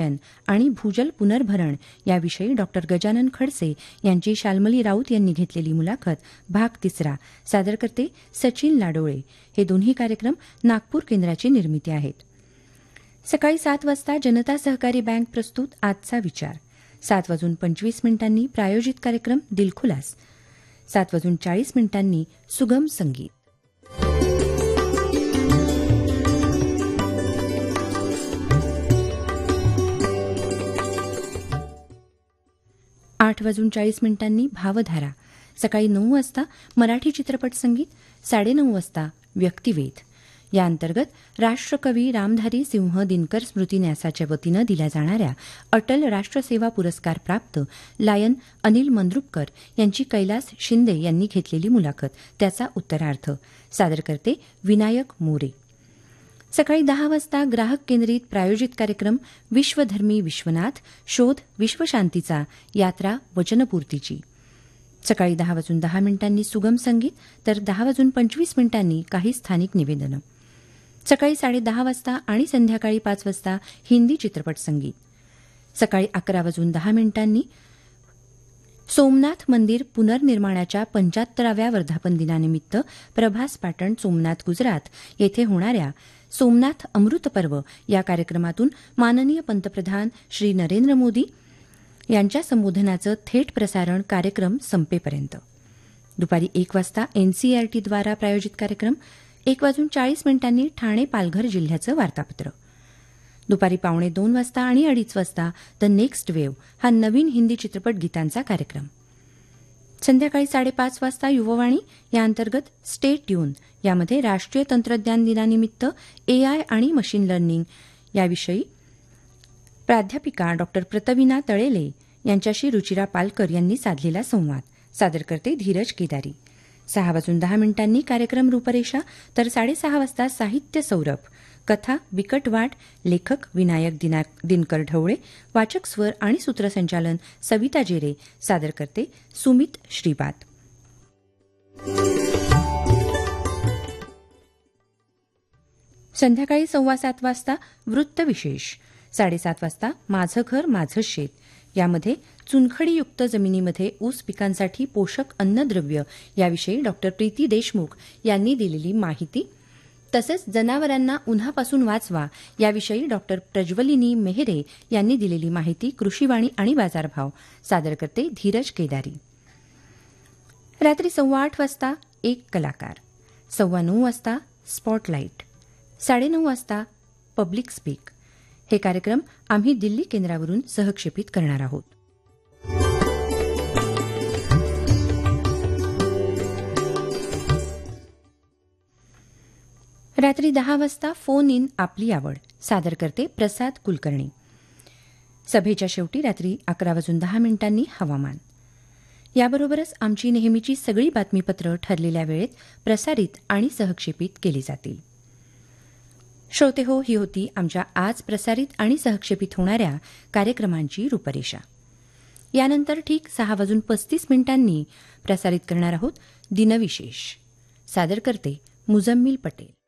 संचयन आणि भूजल पुनर्भरण याविषयी डॉ गजानन खडसे यांची शाल्मली राऊत यांनी घेतलेली मुलाखत भाग 3 सादर करते सचिन लाडोळे. हे दोन्ही कार्यक्रम नागपूर केंद्राची निर्मिती आहेत. सकाळी 7 वाजता जनता सहकारी बँक प्रस्तुत आजचा विचार. 7:25 प्रायोजित कार्यक्रम दिलखुलास. 7:40 सुगम संगीत. 8:40 भावधारा. सकाळी 9 वाजता मराठी चित्रपट संगीत. 9:30 वाजता व्यक्तिवेध. या अंतर्गत राष्ट्रकवी रामधारी सिंह दिनकर स्मृती न्यासाच्या वतीनं दिल्या जाणाऱ्या अटल राष्ट्रसेवा पुरस्कार प्राप्त लायन अनिल मंद्रुपकर यांची कैलास शिंदे यांनी घेतलेली मुलाखत, त्याचा उत्तरार्थ. सादर करते विनायक मोरे. सकाळी 10 वाजता ग्राहक केंद्रित प्रायोजित कार्यक्रम विश्वधर्मी विश्वनाथ शोध विश्वशांतीचा यात्रा वचनपूर्तीची. सकाळी 10:10 सुगम संगीत तर 10:25 काही स्थानिक निवेदनं. सकाळी 10:30 वाजता आणि संध्याकाळी 5 वाजता हिंदी चित्रपट संगीत. सकाळी 11:10 सोमनाथ मंदिर पुनर्निर्माणाच्या 75व्या वर्धापन दिनानिमित्त प्रभास पाटण, सोमनाथ, गुजरात येथे होणाऱ्या सोमनाथ अमृत पर्व या कार्यक्रमातून माननीय पंतप्रधान श्री नरेंद्र मोदी यांच्या संबोधनाचं थेट प्रसारण कार्यक्रम संपेपर्यंत. दुपारी 1 वाजता एनसीईआरटीद्वारा प्रायोजित कार्यक्रम. 1:40 ठाणे पालघर जिल्ह्याचं वार्तापत्र. दुपारी 1:45 वाजता आणि 2:30 वाजता द नेक्स्ट वेव्ह हा नवीन हिंदी चित्रपट गीतांचा कार्यक्रम. संध्याकाळी 5:30 वाजता युववाणी या अंतर्गत स्टे ट्यून यामध्ये राष्ट्रीय तंत्रज्ञान दिनानिमित्त एआय आणि मशीन लर्निंग याविषयी प्राध्यापिका डॉ प्रतविना तळेले यांच्याशी रुचिरा पालकर यांनी साधलेला संवाद. सादर करते धीरज केदारी. 6:10 कार्यक्रम रूपरेषा तर 6:30 वाजता साहित्य सौरभ. कथा बिकट वाट. लेखक विनायक दिनकर ढवळे. वाचक स्वर आणि सूत्रसंचालन सविता जेरे. सादर करते सुमित श्रीपाद. संध्याकाळी 7:15 वाजता वृत्तविशेष. 7:30 वाजता माझं घर माझं शेत यामध्ये चुनखडीयुक्त जमिनीमध्ये ऊस पिकांसाठी पोषक अन्नद्रव्य याविषयी डॉ प्रीती देशमुख यांनी दिलेली माहिती, तसेच जनावरांना उन्हापासून वाचवा याविषयी डॉ प्रज्वलिनी मेहरे यांनी दिलेली माहिती कृषीवाणी आणि बाजारभाव. सादर करते धीरज केदारी. रात्री 8:15 वाजता एक कलाकार. 9:15 वाजता स्पॉटलाईट. 9:30 वाजता पब्लिक स्पीक. हे कार्यक्रम आम्ही दिल्ली केंद्रावरून सहक्षेपित करणार आहोत. रात्री 10 वाजता फोन इन आपली आवड. सादर करते प्रसाद कुलकर्णी. सभेच्या शेवटी रात्री 11:10 हवामान. याबरोबरच आमची नेहमीची सगळी बातमीपत्र ठरलेल्या वेळेत प्रसारित आणि सहक्षेपित केली जातील. श्रोते हो, ही होती आमच्या आज प्रसारित आणि सहक्षेपित होणाऱ्या कार्यक्रमांची रूपरेषा. यानंतर ठीक 6:35 प्रसारित करणार आहोत दिनविशेष. सादर करते मुजम्मिल पटेल.